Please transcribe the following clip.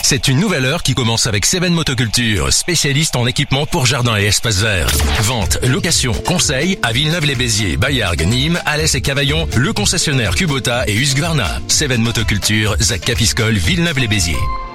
C'est une nouvelle heure qui commence avec Seven Motoculture, spécialiste en équipement pour jardin et espaces verts. Vente, location, conseil à Villeneuve-les-Béziers, Bayargues, Nîmes, Alès et Cavaillon, le concessionnaire Kubota et Husqvarna. Seven Motoculture, Zac Capiscol, Villeneuve-les-Béziers.